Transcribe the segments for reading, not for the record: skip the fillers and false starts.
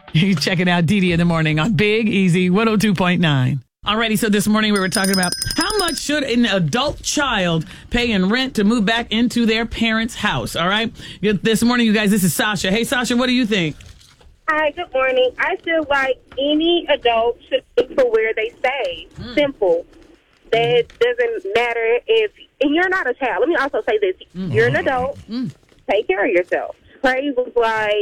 You checking out Didi in the morning on Big Easy 102.9. Alrighty, so this morning we were talking about how much should an adult child pay in rent to move back into their parents' house, all right? This morning, you guys, this is Sasha. Hey, Sasha, what do you think? Hi, good morning. I feel like any adult should look for where they stay. Simple. That doesn't matter if... And you're not a child. Let me also say this. You're an adult. Take care of yourself. Trey was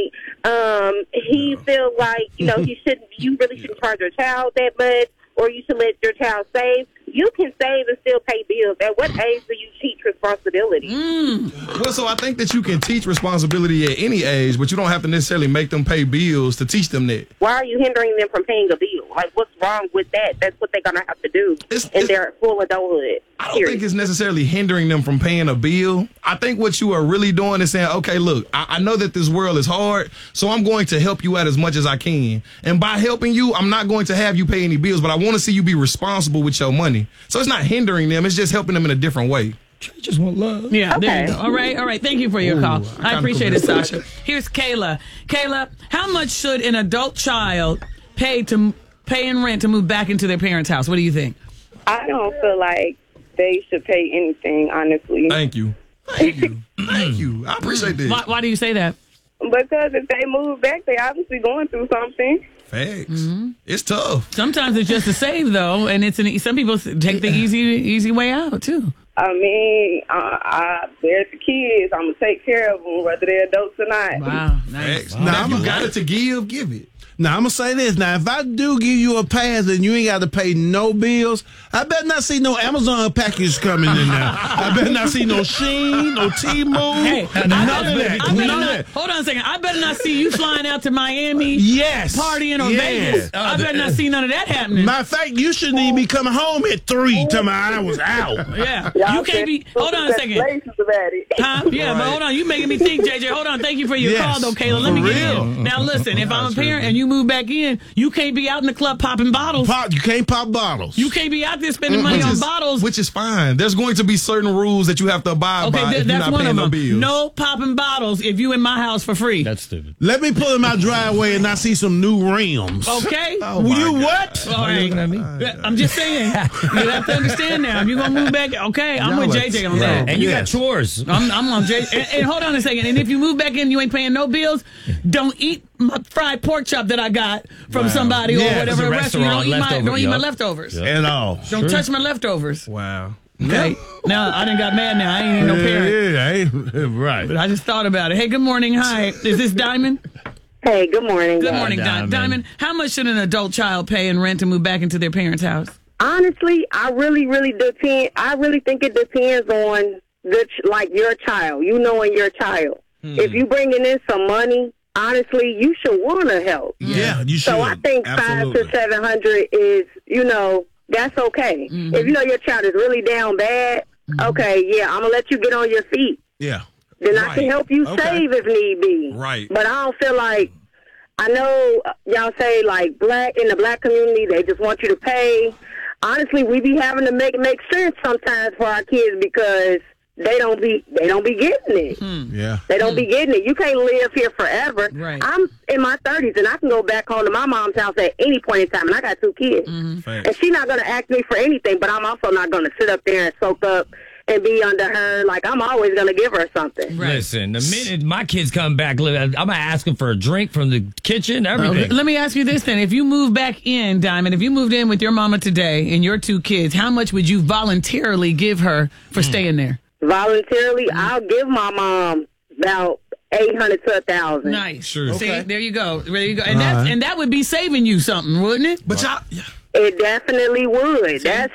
like, he feels like, you really shouldn't charge your child that much, or you should let your child save. You can save and still pay bills. At what age do you teach responsibility? Well, so I think that you can teach responsibility at any age, but you don't have to necessarily make them pay bills to teach them that. Why are you hindering them from paying a bill? Like, what's wrong with that? That's what they're going to have to do in their full adulthood. I don't think it's necessarily hindering them from paying a bill. I think what you are really doing is saying, okay, look, I know that this world is hard, so I'm going to help you out as much as I can. And by helping you, I'm not going to have you pay any bills, but I want to see you be responsible with your money. So it's not hindering them. It's just helping them in a different way. You just want love. Yeah, okay. There you go. All right. Thank you for your call. I appreciate it, Sasha. Here's Kayla. Kayla, how much should an adult child pay in rent to move back into their parents' house? What do you think? I don't feel like they should pay anything, honestly. Thank you. Thank you. I appreciate that. Why do you say that? Because if they move back, they obviously going through something. Facts. It's tough. Sometimes it's just a save, though, and some people take the easy way out, too. I mean, there's the kids. I'm going to take care of them, whether they're adults or not. Wow, nice. Now, if you got it to give it. Now, I'm going to say this. Now, if I do give you a pass and you ain't got to pay no bills, I better not see no Amazon package coming in now. I better not see no Shein, no Tmall. Hey, none of that. Hold on a second. I better not see you flying out to Miami, partying or Vegas. I better not see none of that happening. Matter of fact, you shouldn't even be coming home at 3 till I was out. Yeah. You can't be. Hold on a second. Huh? Yeah, but hold on. You making me think, JJ. Hold on. Thank you for your call, though, Kayla. Let me get in. Now, listen. If I'm a parent and you move back in, you can't be out in the club popping bottles. You can't pop bottles. You can't be out there spending money on bottles. Which is fine. There's going to be certain rules that you have to abide by if you're not paying no bills. No popping bottles if you in my house for free. That's stupid. Let me pull in my driveway and I see some new rims. Okay. What? All right. I'm just saying. You have to understand now. If you're going to move back, okay, I'm with JJ on that. And you got chores. I'm on JJ. And hold on a second. And if you move back in, you ain't paying no bills, don't eat my fried pork chop that I got from somebody or whatever a restaurant. Don't eat my leftovers. At all. Don't touch my leftovers. Wow. Okay. Now, I done got mad now. I ain't no parent. Right. But I just thought about it. Hey, good morning. Hi. Is this Diamond? Hey, good morning. Good morning, Diamond. How much should an adult child pay in rent to move back into their parents' house? Honestly, I really depend. I really think it depends on your child. You knowing your child. If you bringing in some money, honestly, you should want to help. Yeah, you should. So I think $500 to $700 is, that's okay. If you know your child is really down bad, okay, yeah, I'm gonna let you get on your feet. Yeah. Then I can help you save if need be. Right. But I don't feel like, I know y'all say like in the black community, they just want you to pay. Honestly, we be having to make sense sometimes for our kids because they don't be getting it. Yeah. They don't be getting it. You can't live here forever. Right. I'm in my 30s, and I can go back home to my mom's house at any point in time, and I got 2 kids. And she's not going to ask me for anything, but I'm also not going to sit up there and soak up and be under her. Like, I'm always going to give her something. Right. Listen, the minute my kids come back, I'm going to ask them for a drink from the kitchen, everything. Okay. Let me ask you this then. If you move back in, Diamond, if you moved in with your mama today and your 2 kids, how much would you voluntarily give her for staying there? Voluntarily, I'll give my mom about $800 to $1,000. Nice. Sure. See, there you go. And that would be saving you something, wouldn't it? But it definitely would. That's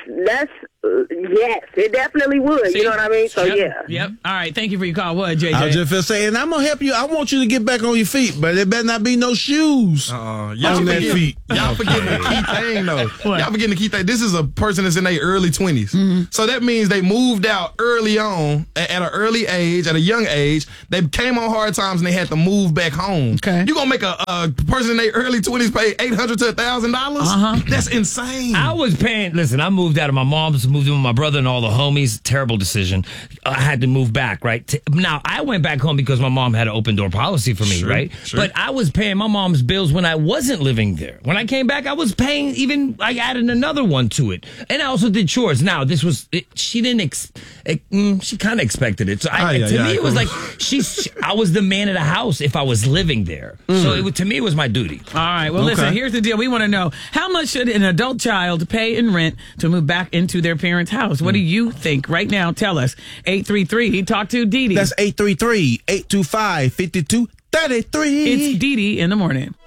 yes, it definitely would. See? You know what I mean? So Yep. All right. Thank you for your call. What, JJ? I was just saying, I'm gonna help you. I want you to get back on your feet, but there better not be no shoes y'all on that feet. Y'all forgetting the key thing, though. Y'all forgetting the key thing. This is a person that's in their early 20s. So that means they moved out early on, at an early age, at a young age. They came on hard times and they had to move back home. Okay. You gonna make a person in their early 20s pay $800 to $1,000? That's insane. I was paying, listen, I moved out of my mom's moved in with my brother and all the homies. Terrible decision. I had to move back, right? Now, I went back home because my mom had an open door policy for me, right? Sure. But I was paying my mom's bills when I wasn't living there. When I came back, I was paying I added another one to it. And I also did chores. Now, she she kind of expected it. So to me, it was like I was the man of the house if I was living there. So to me, it was my duty. All right. Well, listen, here's the deal. We want to know, how much should an adult child pay in rent to move back into their parents' house? What do you think? Right now, tell us. 833. Talk to Dee Dee. That's 833-825-5233. It's Dee Dee in the morning.